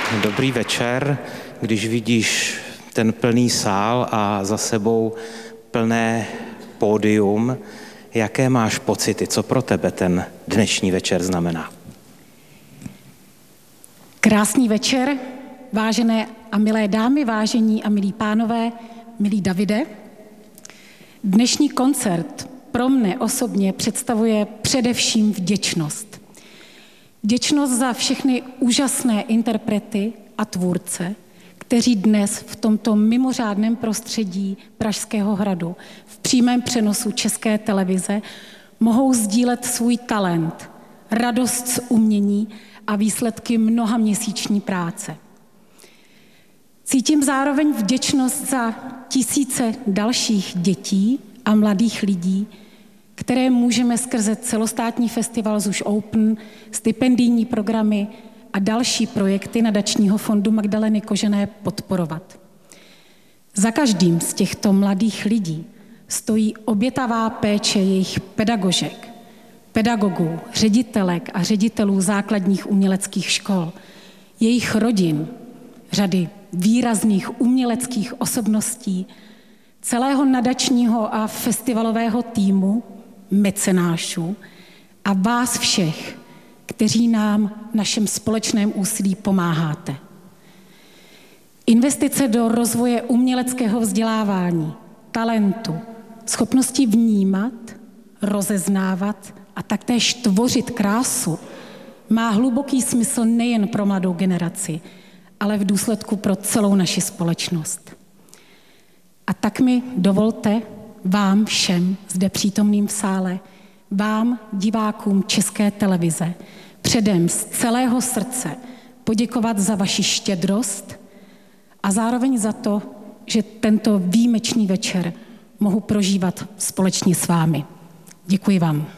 Dobrý večer, když vidíš ten plný sál a za sebou plné pódium, jaké máš pocity, co pro tebe ten dnešní večer znamená? Krásný večer, vážené a milé dámy, vážení a milí pánové, milý Davide. Dnešní koncert pro mne osobně představuje především vděčnost. Vděčnost za všechny úžasné interprety a tvůrce, kteří dnes v tomto mimořádném prostředí Pražského hradu v přímém přenosu České televize mohou sdílet svůj talent, radost z umění a výsledky mnohaměsíční práce. Cítím zároveň vděčnost za tisíce dalších dětí a mladých lidí, které můžeme skrze celostátní festival ZUŠ Open, stipendijní programy a další projekty nadačního fondu Magdaleny Kožené podporovat. Za každým z těchto mladých lidí stojí obětavá péče jejich pedagožek, pedagogů, ředitelek a ředitelů základních uměleckých škol, jejich rodin, řady výrazných uměleckých osobností, celého nadačního a festivalového týmu, mecenášů a vás všech, kteří nám v našem společném úsilí pomáháte. Investice do rozvoje uměleckého vzdělávání, talentu, schopnosti vnímat, rozeznávat a taktéž tvořit krásu má hluboký smysl nejen pro mladou generaci, ale v důsledku pro celou naši společnost. A tak mi dovolte vám všem zde přítomným v sále, vám, divákům České televize, předem z celého srdce poděkovat za vaši štědrost a zároveň za to, že tento výjimečný večer mohu prožívat společně s vámi. Děkuji vám.